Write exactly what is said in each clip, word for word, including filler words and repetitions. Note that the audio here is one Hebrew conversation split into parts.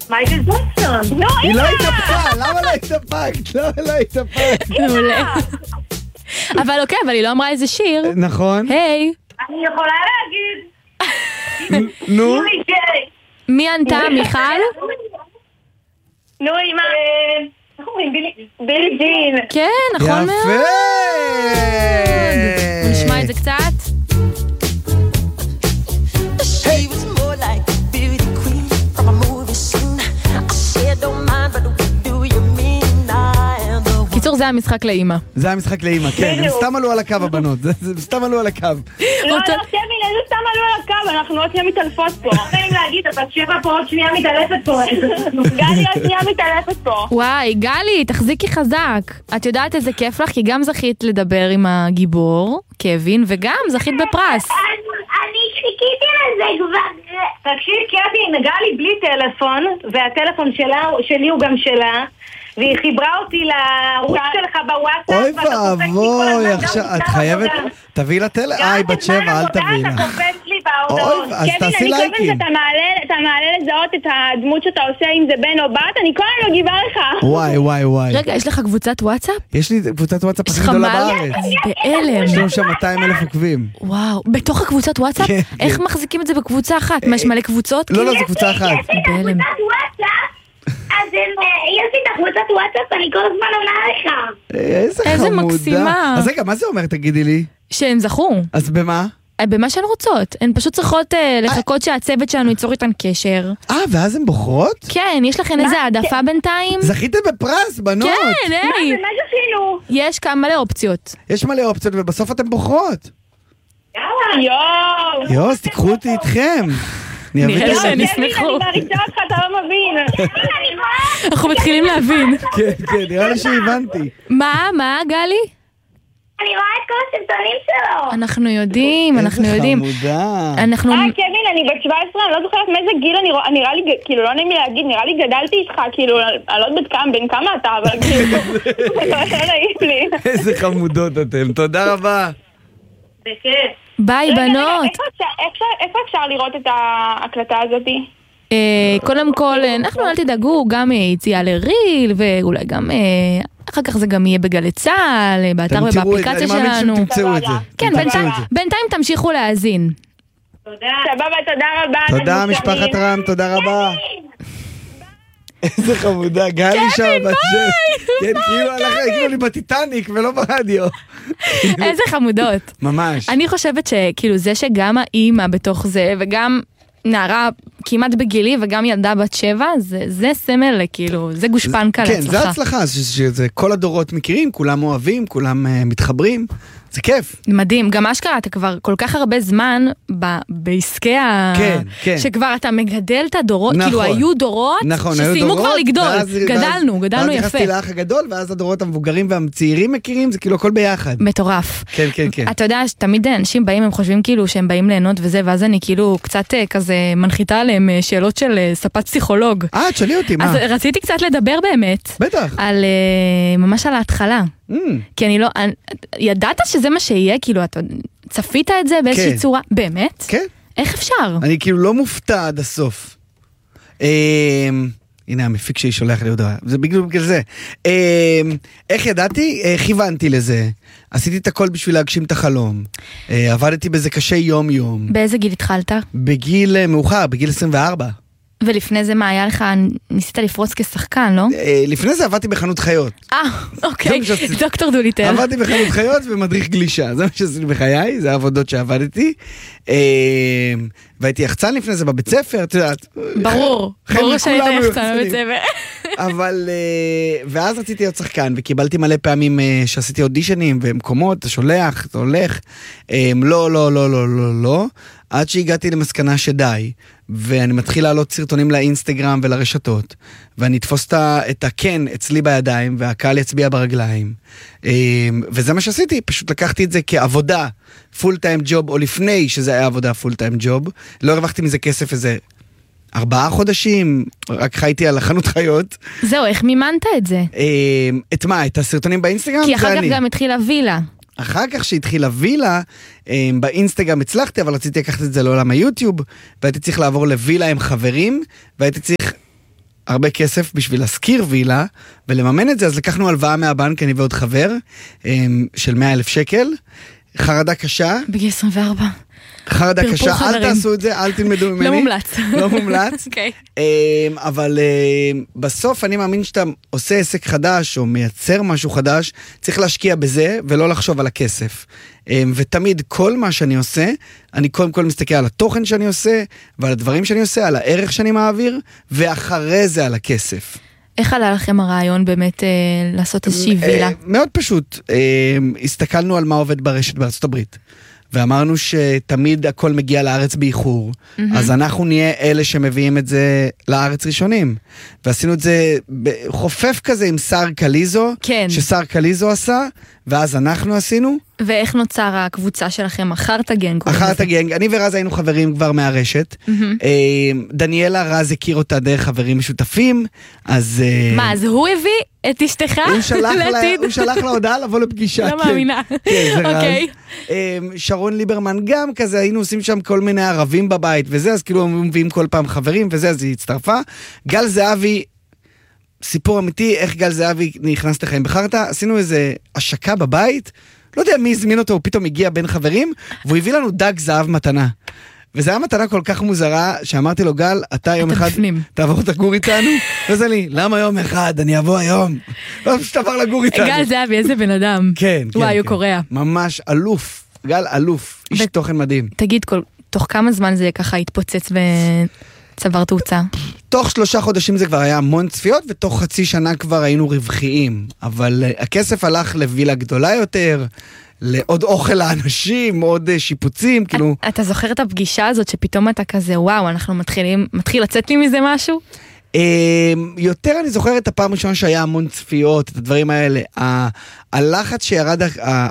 מייקל ג'קסון. היא לא התאפקה, למה לא התאפקת? למה לא התאפקת? מעולה. אבל אוקיי, אבל היא לא אמרה איזה שיר. נכון. היי. אני יכולה להגיד. נו. מי ענתה, מיכל? נו, אמא. איך אומרים? בילי ג'ין. כן, נכון מאוד. יפה. נשמע את זה קצת. קיצור, זה המשחק לאמא. זה המשחק לאמא, כן. הם סתם עלו על הקו הבנות. הם סתם עלו על הקו. לא, לא, שמיל, איזה סתם עלו על הקו, אנחנו עוד שנייה מתעלפות פה. נעים להגיד, אתה שבע פה עוד שנייה מתעלפת פה. גלי עוד שנייה מתעלפת פה. וואי, גלי, תחזיקי חזק. את יודעת איזה כיף לך, כי גם זכית לדבר עם הגיבור, קווין, וגם זכית בפרס. אני חיכיתי לזה כבר. תקשיב, קווין, גלי בלי טלפון, והטלפון שלי הוא גם שלה. והיא חיברה אותי לערוץ שלך בוואטסאפ. אוי ואבוי, עכשיו, את חייבת, תביאי לטלפון, איי, בת שבע, אל תביאי לה. אתה קופץ לי בהודעות. אז תעשי לייקים. קווין, אני כל פעם שאתה מעלה לזהות את הדמות שאתה עושה, אם זה בן או בת, אני כל פעם לא גיבה לך. וואי, וואי, וואי. רגע, יש לך קבוצת וואטסאפ? יש לי קבוצת וואטסאפ הכי גדולה בארץ. בהלם. יש לנו שם מאתיים אלף עוקבים. וואו, בתוך הקבוצת וואטסאפ? כן, איך כן. מחזיקים את זה בקבוצה אחת? מה, יש מלא קבוצות? לא, לא, זו קבוצה אחת. בהלם. אז יש לי את הקבוצת וואטסאפ, אני כל הזמן עונה לך. איזה איזה חמודה. מקסימה. אז רגע, מה זה אומר, תגידי לי? שהן זכו. אז במה? במה שהן רוצות. הן פשוט צריכות אה, לחכות שהצוות שלנו ייצור איתן קשר. אה, ואז הן בוחרות? כן, יש לכן איזה העדפה בינתיים? זכיתם בפרס, בנות. כן, היי. מה זכינו? יש כמה מלא אופציות. יש מלא אופציות, ובסוף אתן בוחרות. יואו. יואו, אז תיקחו אותי איתכם. נראה שהן ישמחו. אני מעריצה אותך, אתה לא מבין. אנחנו מתחילים להבין. כן, כן, נראה לי שהבנתי. מה, מה, גלי? אני רואה את כל הסרטונים שלו. אנחנו יודעים, אנחנו יודעים. איזה חמודה. אנחנו... אה, קווין, אני בת שבע עשרה, אני לא זוכרת מאיזה גיל אני רואה, נראה לי, כאילו, לא נעים לי להגיד, נראה לי גדלתי איתך, כאילו, אני לא יודעת כמה, בין כמה אתה, אבל כאילו, זה לא נעים לי. איזה חמודות אתם, תודה רבה. בכיף. ביי, בנות. איפה אפשר לראות את ההקלטה הזאת? קודם כל, אנחנו אל תדאגו, גם יציאה לריל, ואולי גם... אחר כך זה גם יהיה בגלי צהל, באתר ובאפליקציה שלנו. אני מאמין שתמצאו את זה. כן, בינתיים תמשיכו להאזין. תודה. סבבה, תודה רבה. תודה, משפחת רם, תודה רבה. איזה חמודה, גלי שם בשם. כן, כאילו הלכה, כאילו אני בטיטניק ולא ברדיו. איזה חמודות. ממש. אני חושבת שכאילו זה שגם האימא בתוך זה, וגם נערה כמעט בגילי, וגם ילדה בת שבע, זה, זה סמל, כאילו, זה גושפנקה להצלחה. כן, זה הצלחה, שזה כל הדורות מכירים, כולם אוהבים, כולם uh, מתחברים, זה כיף. מדהים, גם אשכרה, אתה כבר כל כך הרבה זמן ב- בעסקי ה... כן, כן. שכבר אתה מגדל את הדורות, נכון. כאילו היו דורות, נכון, שסיימו כבר לגדול, ואז, גדלנו, ואז, גדלנו ואז יפה. ואז נכנסתי לאח הגדול, ואז הדורות המבוגרים והצעירים מכירים, זה כאילו הכל ביחד. מטורף. כן, כן, כן. אתה יודע, תמיד אנשים באים, הם חושבים כאילו שהם באים ליהנות וזה, ואז אני כאילו קצת כזה מנחיתה עליהם שאלות של ספת פסיכולוג. אה, תשאלי אותי, מה? אז רציתי קצת לדבר באמת. בטח. על, ממש על ההתחלה. Mm. כי אני לא, אני, ידעת שזה מה שיהיה? כאילו, אתה צפית את זה באיזושהי כן. צורה? באמת? כן. איך אפשר? אני כאילו לא מופתע עד הסוף. אה, הנה, המפיק שהיא שולח לי הודעה. זה בגלל בגלל זה. אה, איך ידעתי? אה, כיוונתי לזה. עשיתי את הכל בשביל להגשים את החלום. אה, עבדתי בזה קשה יום יום. באיזה גיל התחלת? בגיל אה, מאוחר, בגיל עשרים וארבע. ולפני זה מה היה לך? ניסית לפרוץ כשחקן, לא? אה, לפני זה עבדתי בחנות חיות. אה, אוקיי. דוקטור דוליטל. עבדתי בחנות חיות ומדריך גלישה. זה מה שעשיתי בחיי, זה העבודות שעבדתי. אה, והייתי יחצן לפני זה בבית ספר, את יודעת. ברור. ברור שהיית יחצן בבית ספר. אבל, ואז רציתי להיות שחקן, וקיבלתי מלא פעמים שעשיתי אודישנים ומקומות, אתה שולח, אתה הולך. לא, לא, לא, לא, לא, לא. עד שהגעתי למסקנה שדי, ואני מתחיל לעלות סרטונים לאינסטגרם ולרשתות, ואני אתפוס את הכן אצלי בידיים, והקהל יצביע ברגליים. וזה מה שעשיתי, פשוט לקחתי את זה כעבודה, פול טיים ג'וב, או לפני שזה היה עבודה פול טיים ג'וב. לא הרווחתי מזה כסף איזה ארבעה חודשים, רק חייתי על החנות חיות. זהו, איך מימנת את זה? את מה? את הסרטונים באינסטגרם? כי אחר כך גם התחילה וילה. אחר כך שהתחילה וילה, באינסטגרם הצלחתי, אבל רציתי לקחת את זה לעולם היוטיוב, והייתי צריך לעבור לוילה עם חברים, והייתי צריך הרבה כסף בשביל להשכיר וילה, ולממן את זה, אז לקחנו הלוואה מהבנק, אני ועוד חבר, של מאה אלף שקל, חרדה קשה. בגיל עשרים וארבע. חרדה קשה, אל תעשו את זה, אל תלמדו ממני. לא מומלץ. לא מומלץ. אוקיי. אבל בסוף אני מאמין שאתה עושה עסק חדש, או מייצר משהו חדש, צריך להשקיע בזה, ולא לחשוב על הכסף. ותמיד כל מה שאני עושה, אני קודם כל מסתכל על התוכן שאני עושה, ועל הדברים שאני עושה, על הערך שאני מעביר, ואחרי זה על הכסף. איך עלה לכם הרעיון באמת אה, לעשות איזושהי וילה? מאוד פשוט. אה, הסתכלנו על מה עובד ברשת בארצות הברית. ואמרנו שתמיד הכל מגיע לארץ באיחור, mm-hmm. אז אנחנו נהיה אלה שמביאים את זה לארץ ראשונים. ועשינו את זה חופף כזה עם שר קליזו, כן. ששר קליזו עשה, ואז אנחנו עשינו. ואיך נוצר הקבוצה שלכם? אחרת הגנג. אחרת הגנג. אני ורז היינו חברים כבר מהרשת. Mm-hmm. דניאלה רז הכיר אותה דרך חברים משותפים, אז... מה, אז הוא הביא את אשתך? הוא שלח לה, הוא שלח לה הודעה לבוא לפגישה. לא מאמינה. כן, זה אוקיי. רז. שרון ליברמן גם כזה, היינו עושים שם כל מיני ערבים בבית וזה, אז כאילו מביאים כל פעם חברים וזה, אז היא הצטרפה. גל זהבי, סיפור אמיתי, איך גל זהבי נכנס לחיים בחרטה, עשינו איזה השקה בבית, לא יודע מי הזמין אותו, הוא פתאום הגיע בין חברים, והוא הביא לנו דג זהב מתנה. וזו הייתה מתנה כל כך מוזרה, שאמרתי לו, גל, אתה יום אחד תעבור לגור איתנו? וזה לי, למה יום אחד? אני אבוא היום. לא פשוט עבר לגור איתנו. גל זהבי, איזה בן אדם. כן, כן. וואי, הוא קורע. ממש אלוף. גל אלוף. איש תוכן מדהים. תגיד, תוך כמה זמן זה ככה התפוצץ וצבר תאוצה? תוך שלושה חודשים זה כבר היה המון צפיות, ותוך חצי שנה כבר היינו רווחיים. אבל הכסף הלך לווילה גדולה יותר, לעוד אוכל לאנשים, עוד שיפוצים, כאילו... אתה זוכר את הפגישה הזאת שפתאום אתה כזה, וואו, אנחנו מתחילים, מתחיל לצאת לי מזה משהו? יותר אני זוכר את הפעם ראשונה שהיה המון צפיות, את הדברים האלה. הלחץ שירד,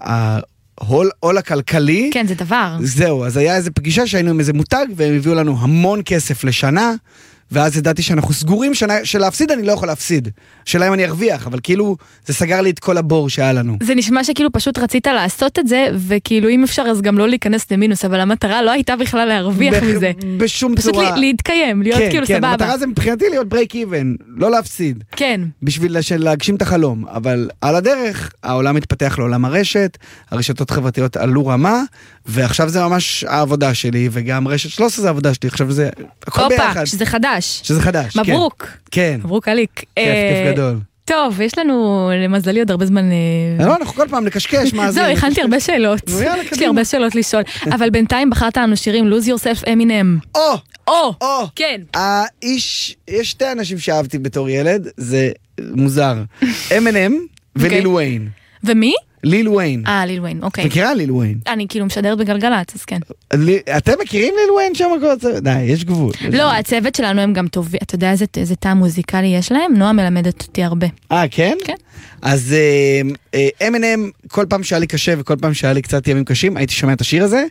העול הכלכלי... כן, זה דבר. זהו, אז היה איזו פגישה שהיינו עם איזה מותג, והם הביאו לנו המון כסף לשנה, ואז ידעתי שאנחנו סגורים שנה, שלהפסיד אני לא יכול להפסיד. שאלה אם אני ארוויח, אבל כאילו זה סגר לי את כל הבור שהיה לנו. זה נשמע שכאילו פשוט רצית לעשות את זה, וכאילו אם אפשר אז גם לא להיכנס למינוס, אבל המטרה לא הייתה בכלל להרוויח בח... מזה. בשום פשוט צורה. פשוט להתקיים, להיות כן, כאילו כן, סבבה. המטרה זה מבחינתי להיות ברייק איבן, לא להפסיד. כן. בשביל להגשים את החלום. אבל על הדרך, העולם מתפתח לעולם הרשת, הרשתות חברתיות עלו רמה, ועכשיו זה ממש העבודה שלי, וגם רשת שלוש עשרה זה העבודה שלי, עכשיו זה הכל ביחד. אופה, שזה חדש. שזה חדש, מברוק. כן. מברוק עליק. כיף, כיף גדול. טוב, יש לנו למזלי עוד הרבה זמן... לא, אנחנו כל פעם נקשקש, מה זה? זהו, הכנתי הרבה שאלות. יש לי הרבה שאלות לשאול. אבל בינתיים בחרת לנו שירים, Lose Yourself, Eminem. או! או! או! כן. האיש, יש שתי אנשים שאהבתי בתור ילד, זה מוזר. Eminem וליל ויין. ומי? ליל ויין. אה, ליל ויין, אוקיי. מכירה ליל ויין? אני כאילו משדרת בגלגלת, אז כן. אתם מכירים ליל ויין שם? די, יש גבול. לא, הצוות שלנו הם גם טובים. אתה יודע איזה טעם מוזיקלי יש להם? נועה מלמדת אותי הרבה. אה, כן? כן. אז אמינם, כל פעם שהיה לי קשה וכל פעם שהיה לי קצת ימים קשים, הייתי שומע את השיר הזה.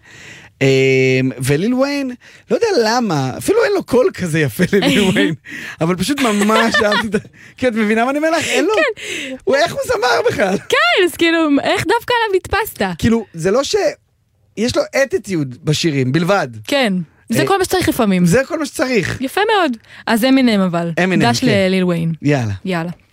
וליל ויין, לא יודע למה, אפילו אין לו קול כזה יפה לליל ויין, אבל פשוט ממש אהבתי, כי את מבינה מה אני אומר לך? אין לו, הוא איך הוא זמר בכלל? כן, אז כאילו, איך דווקא עליו התפסת? כאילו, זה לא ש... יש לו אטיטיוד בשירים, בלבד. כן, זה כל מה שצריך לפעמים. זה כל מה שצריך. יפה מאוד. אז אמינם אבל. אמינם, גש לליל ויין. יאללה. יאללה.